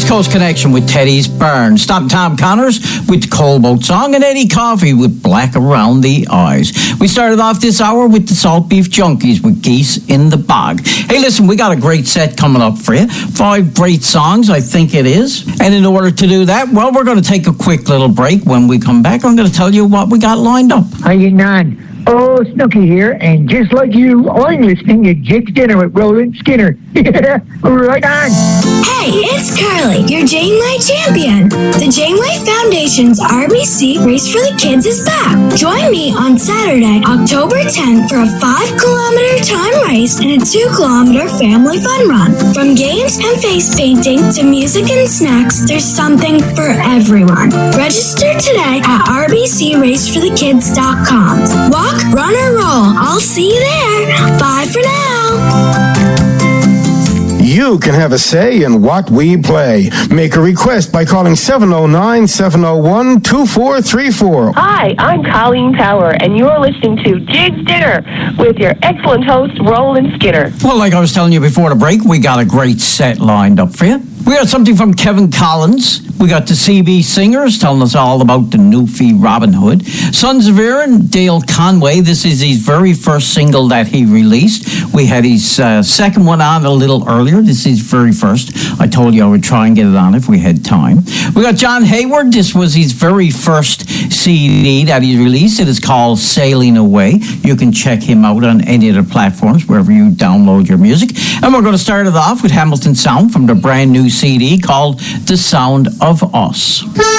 East Coast Connection with Teddy's Burn. Stop Tom Connors with the Coalboat Song, and Eddie Coffey with Black Around the Eyes. We started off this hour with the Salt Beef Junkies with Geese in the Bog. Hey, listen, we got a great set coming up for you. 5 great songs, I think it is. And in order to do that, well, we're going to take a quick little break. When we come back, I'm going to tell you what we got lined up. How you on? Oh, Snooky here, and just like you, I'm listening to Jake's Dinner with Roland Skinner. Right on. Hey, it's Carly, your Janeway champion. The Janeway Foundation's RBC Race for the Kids is back. Join me on Saturday, October 10th for a 5-kilometer time race and a 2-kilometer family fun run. From games and face painting to music and snacks, there's something for everyone. Register today at rbcraceforthekids.com. Walk, run, or roll. I'll see you there. Bye for now. You can have a say in what we play. Make a request by calling 709-701-2434. Hi, I'm Colleen Tower, and you're listening to Jake's Dinner with your excellent host, Roland Skinner. Well, like I was telling you before the break, we got a great set lined up for you. We got something from Kevin Collins. We got the CB Singers telling us all about the Newfie Robin Hood. Sons of Erin, Dale Conway. This is his very first single that he released. We had his second one on a little earlier. This is his very first. I told you I would try and get it on if we had time. We got John Hayward. This was his very first CD that he released. It is called Sailing Away. You can check him out on any of the platforms, wherever you download your music. And we're going to start it off with Hamilton Sound from the brand new CD called The Sound of Us.